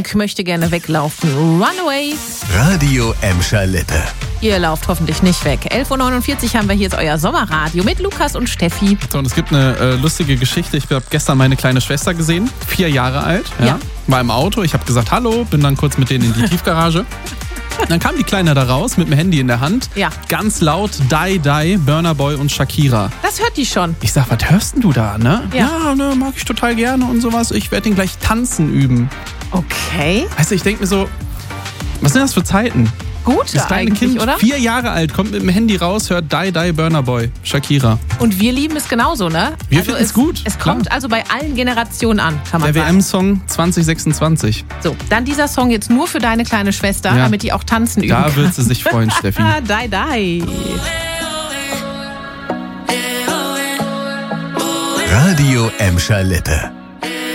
Pink möchte gerne weglaufen. Runaway. Radio Emscher Lippe. Ihr lauft hoffentlich nicht weg. 11.49 Uhr haben wir hier jetzt euer Sommerradio mit Lukas und Steffi. So, und es gibt eine lustige Geschichte. Ich habe gestern meine kleine Schwester gesehen, 4 Jahre alt. Ja. War im Auto, ich habe gesagt hallo, bin dann kurz mit denen in die Tiefgarage. Dann kam die Kleine da raus mit dem Handy in der Hand. Ja. Ganz laut Die Die, Burna Boy und Shakira. Das hört die schon. Ich sag, was hörst denn du da, ne? Ja. Ne, mag ich total gerne und sowas. Ich werde den gleich tanzen üben. Okay. Weißt du, ich denke mir so, was sind das für Zeiten? Gut, Das kleine eigentlich, Kind, oder? 4 Jahre alt, kommt mit dem Handy raus, hört Die Die, Burna Boy, Shakira. Und wir lieben es genauso, ne? Wir finden es gut, Es klar. kommt also bei allen Generationen an, kann man Der sagen. WM-Song 2026. So, dann dieser Song jetzt nur für deine kleine Schwester, Ja. damit die auch tanzen üben Da kann. wird sie sich freuen, Steffi. Die. Radio Emscher Lippe.